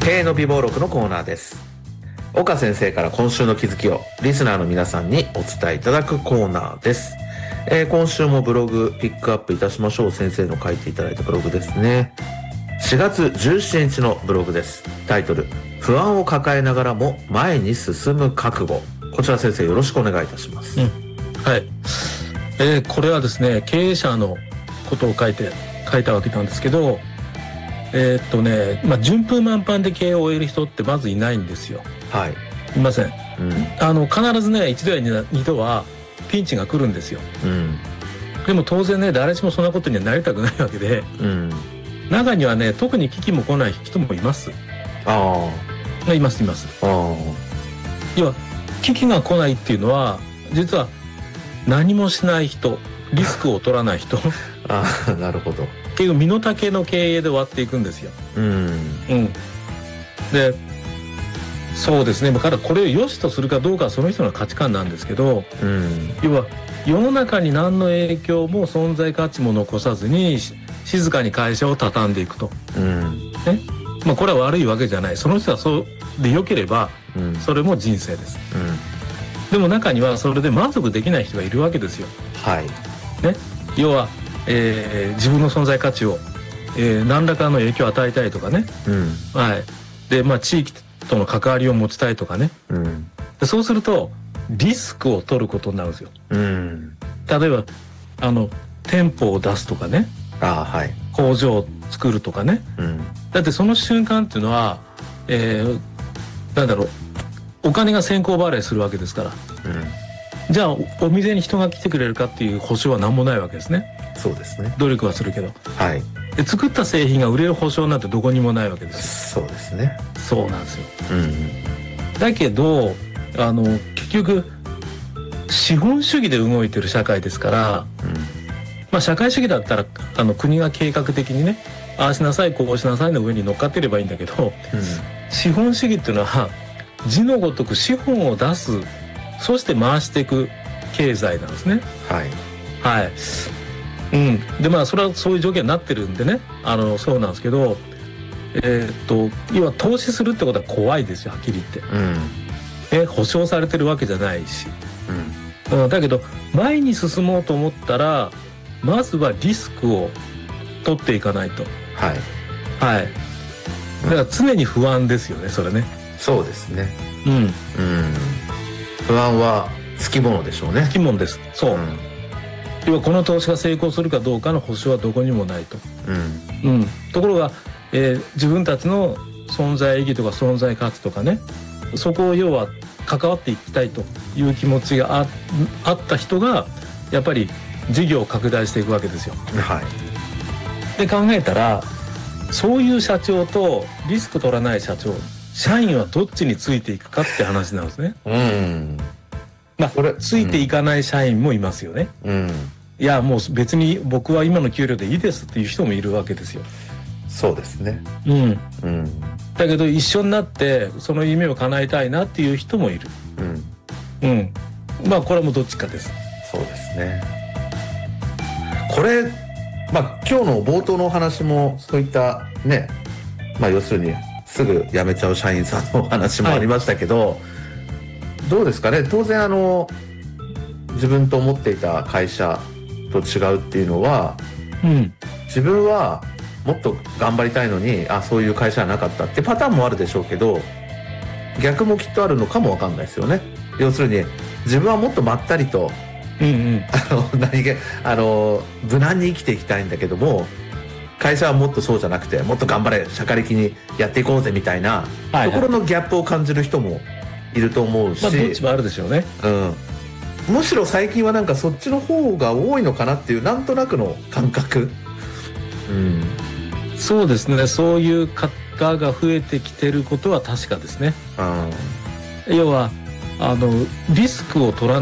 経営の美貌録のコーナーです。岡先生から今週の気づきをリスナーの皆さんにお伝えいただくコーナーです。今週もブログピックアップいたしましょう。先生の書いていただいたブログですね。4月17日のブログです。タイトル、不安を抱えながらも前に進む覚悟。こちら先生よろしくお願いいたします。 はい、これはですね、経営者のことを書いたわけなんですけど、順風満帆で経営を終える人ってまずいないんですよ。 はい。 いません。必ずね、一度や二度はピンチが来るんですよ。でも当然ね、誰しもそんなことにはなりたくないわけで、中にはね、特に危機も来ない人もいます。います。要は危機が来ないっていうのは、実は何もしない人、リスクを取らない人なるほど。 結局身の丈の経営で終わっていくんですよ。で、そうですね。だからこれを良しとするかどうかはその人の価値観なんですけど、要は世の中に何の影響も存在価値も残さずに静かに会社を畳んでいくと。これは悪いわけじゃない。その人はそうで良ければ、それも人生です。でも中にはそれで満足できない人がいるわけですよ。要は自分の存在価値を、何らかの影響を与えたいとかね、で地域との関わりを持ちたいとかね、でそうするとリスクを取ることになるんですよ。例えば店舗を出すとかね、工場を作るとかね、だってその瞬間っていうのは、お金が先行払いするわけですから、じゃあお店に人が来てくれるかっていう保証は何もないわけですね。 そうですね。 努力はするけど、で作った製品が売れる保証なんてどこにもないわけですよ。 そうですね。 そうなんですよ。だけど結局資本主義で動いてる社会ですから、社会主義だったら国が計画的にね、ああしなさいこうしなさいの上に乗っかってればいいんだけど、資本主義っていうのは字のごとく資本を出す、そして回していく経済なんですね。でそれはそういう条件になってるんでね、そうなんですけど、要は投資するってことは怖いですよ、はっきり言って。保証されてるわけじゃないし、だけど前に進もうと思ったらまずはリスクを取っていかないと。だから常に不安ですよね、それね。 そうですね。不安はつきものでしょうね。 つきものです。そう。要はこの投資が成功するかどうかの保証はどこにもないと。ところが、自分たちの存在意義とか存在価値とかね、そこを要は関わっていきたいという気持ちがあった人がやっぱり事業を拡大していくわけですよ。で考えたら、そういう社長とリスク取らない社長、社員はどっちについていくかって話なんですね。ついていかない社員もいますよね。いやもう別に僕は今の給料でいいですっていう人もいるわけですよ。 そうですね。 だけど一緒になってその夢を叶えたいなっていう人もいる。これもどっちかです。 そうですね。これ今日の冒頭のお話もそういったね、要するにすぐ辞めちゃう社員さんのお話もありましたけど、どうですかね。当然自分と思っていた会社と違うっていうのは、自分はもっと頑張りたいのにそういう会社はなかったってパターンもあるでしょうけど、逆もきっとあるのかもわかんないですよね。要するに自分はもっとまったりと無難に生きていきたいんだけども、会社はもっとそうじゃなくて、もっと頑張れ、社会的にやっていこうぜみたいなところのギャップを感じる人もいると思うし、 どっちもあるでしょうね。 むしろ最近はなんかそっちの方が多いのかなっていうなんとなくの感覚。 そうですね。そういう方が増えてきてることは確かですね。要はリスクを取ら